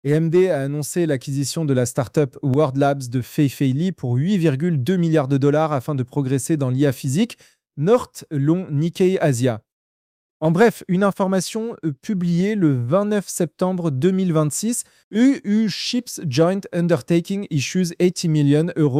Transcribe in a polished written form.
AMD a annoncé l'acquisition de la startup World Labs de Fei-Fei Li pour 8,2 milliards de dollars afin de progresser dans l'IA physique, North long Nikkei Asia. En bref, une information publiée le 29 septembre 2026, UU Ships Joint Undertaking issues 80 million €